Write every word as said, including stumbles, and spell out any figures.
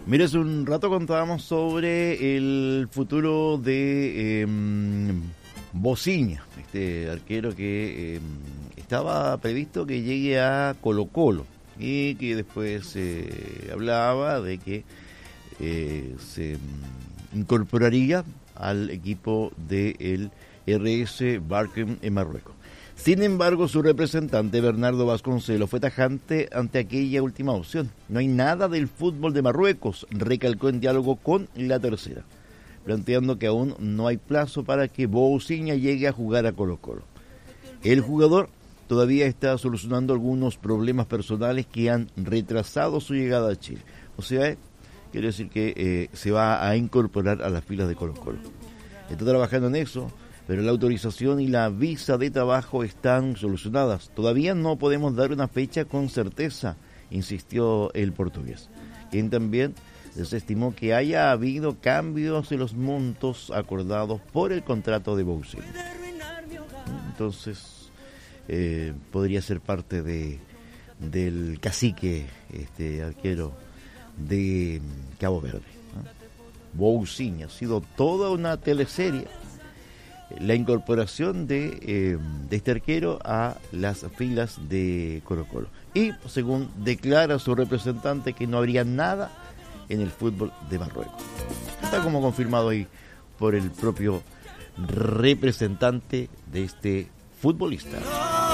Mira, hace un rato contábamos sobre el futuro de eh, Bociña, este arquero que eh, estaba previsto que llegue a Colo-Colo y que después eh, hablaba de que eh, se incorporaría al equipo del R S Berkane en Marruecos. Sin embargo, su representante, Bernardo Vasconcelos, fue tajante ante aquella última opción. No hay nada del fútbol de Marruecos, recalcó en diálogo con La Tercera, planteando que aún no hay plazo para que Bociña llegue a jugar a Colo-Colo. El jugador todavía está solucionando algunos problemas personales que han retrasado su llegada a Chile. O sea, quiere decir que eh, se va a incorporar a las filas de Colo-Colo. Está trabajando en eso, pero la autorización y la visa de trabajo están solucionadas. Todavía no podemos dar una fecha con certeza, insistió el portugués, quien también desestimó que haya habido cambios en los montos acordados por el contrato de Bociña. Entonces, eh, podría ser parte de del cacique, este arquero de Cabo Verde, ¿no? Bociña, ha sido toda una teleserie la incorporación de, eh, de este arquero a las filas de Colo-Colo. Y según declara su representante que no habría nada en el fútbol de Marruecos. Está como confirmado ahí por el propio representante de este futbolista.